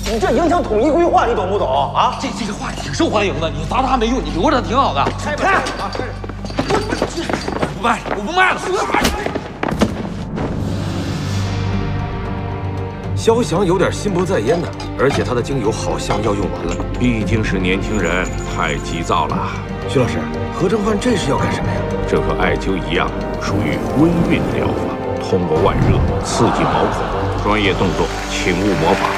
你这影响统一规划，你懂不懂啊？ 这个画挺受欢迎的，你砸它没用，你留着挺好的。 开吧， 不卖了，我不卖了。 肖翔有点心不在焉呢，而且他的精油好像要用完了。 毕竟是年轻人，太急躁了。 徐老师，何正焕这是要干什么呀？ 这和艾灸一样，属于温熨疗法，通过外热刺激毛孔，专业动作，请勿模仿。